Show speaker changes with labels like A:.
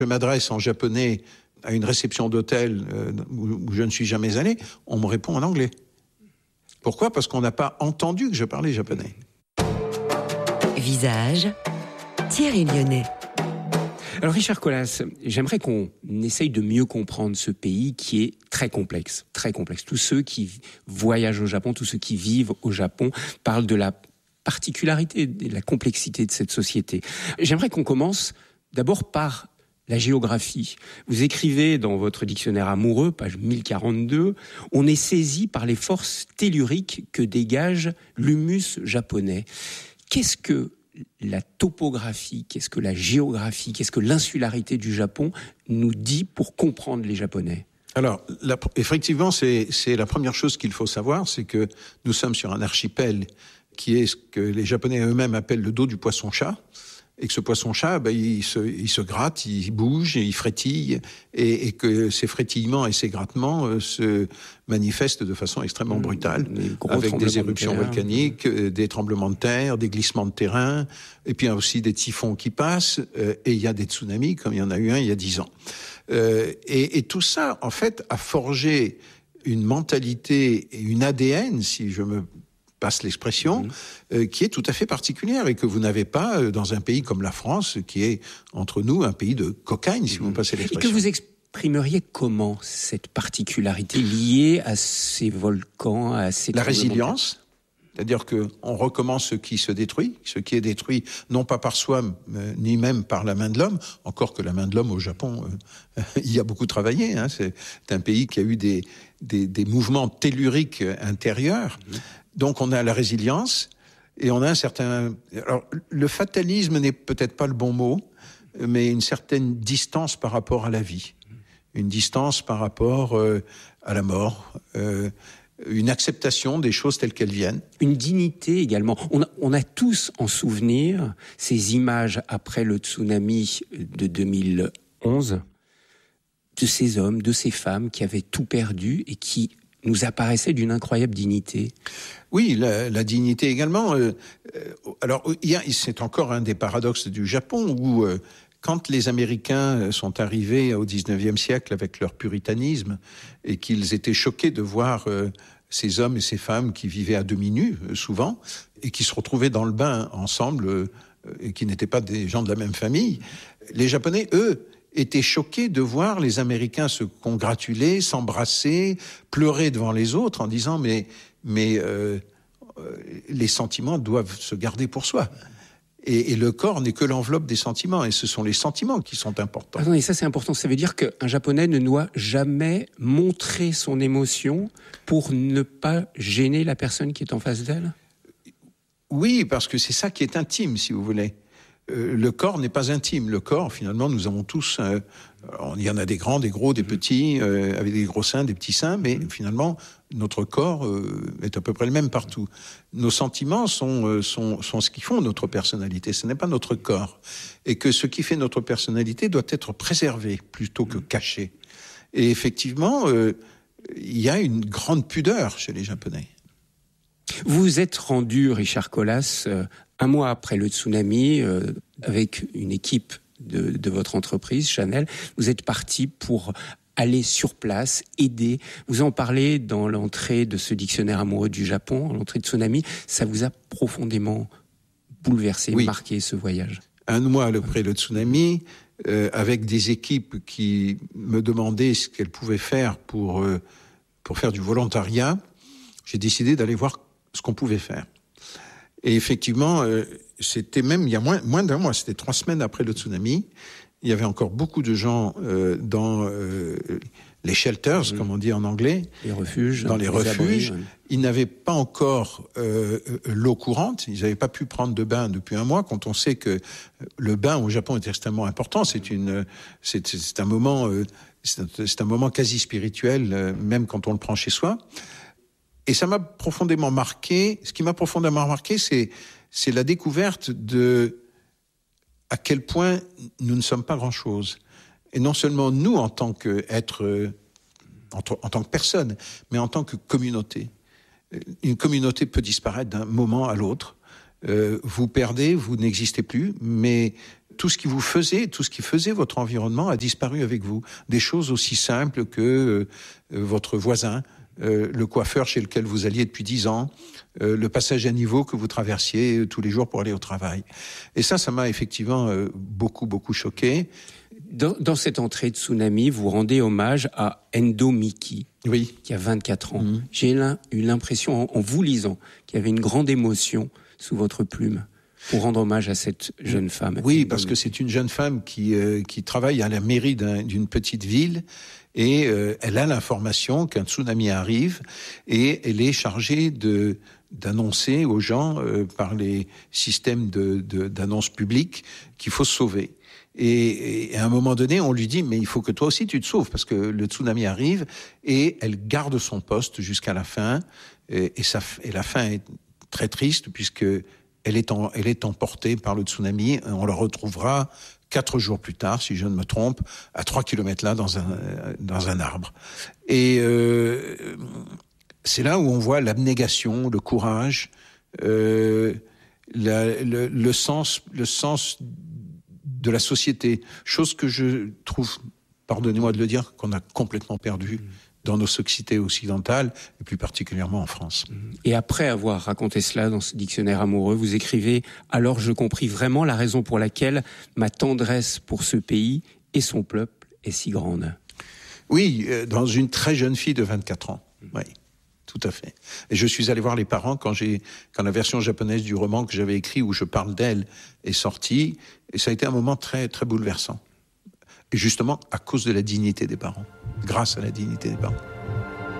A: Je m'adresse en japonais à une réception d'hôtel où je ne suis jamais allé, on me répond en anglais. Pourquoi ? Parce qu'on n'a pas entendu que je parlais japonais.
B: Visage, Thierry Lyonnais.
C: Alors Richard Colas, j'aimerais qu'on essaye de mieux comprendre ce pays qui est très complexe, très complexe. Tous ceux qui voyagent au Japon, tous ceux qui vivent au Japon parlent de la particularité, de la complexité de cette société. J'aimerais qu'on commence d'abord par la géographie. Vous écrivez dans votre dictionnaire amoureux, page 1042, « On est saisi par les forces telluriques que dégage l'humus japonais ». Qu'est-ce que la topographie, qu'est-ce que la géographie, qu'est-ce que l'insularité du Japon nous dit pour comprendre les Japonais ?
A: Alors, effectivement, c'est la première chose qu'il faut savoir, c'est que nous sommes sur un archipel qui est ce que les Japonais eux-mêmes appellent le dos du poisson-chat, et que ce poisson-chat, il se gratte, il bouge, il frétille, et que ces frétillements et ces grattements se manifestent de façon extrêmement brutale, avec des éruptions volcaniques, des tremblements de terre, des glissements de terrain, et puis aussi des typhons qui passent, et il y a des tsunamis, comme il y en a eu un il y a 10 ans. Et tout ça, en fait, a forgé une mentalité et une ADN, si je me passe l'expression, qui est tout à fait particulière et que vous n'avez pas dans un pays comme la France, qui est, entre nous, un pays de cocaïne, si vous me passez l'expression.
C: Et que vous exprimeriez comment cette particularité liée à ces volcans, à ces...
A: La résilience, c'est-à-dire qu'on recommence ce qui se détruit, ce qui est détruit non pas par soi, ni même par la main de l'homme, encore que la main de l'homme au Japon, il y a beaucoup travaillé. Hein, c'est un pays qui a eu des mouvements telluriques intérieurs. Donc on a la résilience et on a un certain... Alors le fatalisme n'est peut-être pas le bon mot, mais une certaine distance par rapport à la vie. Une distance par rapport à la mort, une acceptation des choses telles qu'elles viennent.
C: Une dignité également. On a tous en souvenir ces images après le tsunami de 2011, de ces hommes, de ces femmes qui avaient tout perdu et qui nous apparaissaient d'une incroyable dignité.
A: Oui, la dignité également. Alors, c'est encore un des paradoxes du Japon où, quand les Américains sont arrivés au 19e siècle avec leur puritanisme et qu'ils étaient choqués de voir ces hommes et ces femmes qui vivaient à demi nus, souvent, et qui se retrouvaient dans le bain ensemble, et qui n'étaient pas des gens de la même famille, les Japonais, eux, étaient choqués de voir les Américains se congratuler, s'embrasser, pleurer devant les autres en disant mais les sentiments doivent se garder pour soi. Et le corps n'est que l'enveloppe des sentiments, et ce sont les sentiments qui sont importants.
C: Attendez, ça c'est important, ça veut dire qu'un Japonais ne doit jamais montrer son émotion pour ne pas gêner la personne qui est en face d'elle ?
A: Oui, parce que c'est ça qui est intime, si vous voulez. Le corps n'est pas intime. Le corps, finalement, nous avons tous... il y en a des grands, des gros, des petits, avec des gros seins, des petits seins, mais finalement, notre corps est à peu près le même partout. Nos sentiments sont ce qui font notre personnalité. Ce n'est pas notre corps. Et que ce qui fait notre personnalité doit être préservé plutôt que caché. Et effectivement, il y a une grande pudeur chez les Japonais.
C: Vous êtes rendu, Richard Colas, un mois après le tsunami, avec une équipe de votre entreprise, Chanel. Vous êtes parti pour aller sur place, aider. Vous en parlez dans l'entrée de ce dictionnaire amoureux du Japon, l'entrée de tsunami. Ça vous a profondément bouleversé, oui, marqué ce voyage.
A: Un mois après le tsunami, avec des équipes qui me demandaient ce qu'elles pouvaient faire pour faire du volontariat, j'ai décidé d'aller voir ce qu'on pouvait faire. Et effectivement, c'était même il y a moins d'un mois, c'était 3 semaines après le tsunami. Il y avait encore beaucoup de gens dans les shelters, comme on dit en anglais,
C: les refuges,
A: dans les refuges. Abris, ils n'avaient pas encore l'eau courante. Ils n'avaient pas pu prendre de bain depuis 1 mois. Quand on sait que le bain au Japon est extrêmement important, c'est un moment quasi spirituel, même quand on le prend chez soi. Et ça m'a profondément marqué. Ce qui m'a profondément marqué, c'est la découverte de à quel point nous ne sommes pas grand-chose. Et non seulement nous, en tant qu'être, en tant que personne, mais en tant que communauté. Une communauté peut disparaître d'un moment à l'autre. Vous perdez, vous n'existez plus, mais tout ce qui faisait votre environnement a disparu avec vous. Des choses aussi simples que votre voisin, le coiffeur chez lequel vous alliez depuis 10 ans, le passage à niveau que vous traversiez tous les jours pour aller au travail. Et ça m'a effectivement beaucoup choqué.
C: Dans cette entrée de Tsunami, vous rendez hommage à Endo Miki,
A: oui,
C: qui a 24 ans. J'ai eu l'impression, en vous lisant, qu'il y avait une grande émotion sous votre plume pour rendre hommage à cette jeune femme.
A: Oui, parce que c'est une jeune femme qui travaille à la mairie d'une petite ville et elle a l'information qu'un tsunami arrive et elle est chargée d'annoncer aux gens par les systèmes d'annonces publiques qu'il faut se sauver. Et à un moment donné, on lui dit, mais il faut que toi aussi tu te sauves, parce que le tsunami arrive, et elle garde son poste jusqu'à la fin, et la fin est très triste, puisque elle est emportée par le tsunami. On la retrouvera 4 jours plus tard, si je ne me trompe, à 3 kilomètres là, dans un arbre. Et c'est là où on voit l'abnégation, le courage, le sens de la société, chose que je trouve, pardonnez-moi de le dire, qu'on a complètement perdu dans nos sociétés occidentales, et plus particulièrement en France.
C: Et après avoir raconté cela dans ce dictionnaire amoureux, vous écrivez « Alors je compris vraiment la raison pour laquelle ma tendresse pour ce pays et son peuple est si grande. »
A: Oui, dans une très jeune fille de 24 ans, oui. Tout à fait. Et je suis allé voir les parents quand la version japonaise du roman que j'avais écrit, où je parle d'elle, est sortie. Et ça a été un moment très, très bouleversant. Et justement, à cause de la dignité des parents. Grâce à la dignité des parents.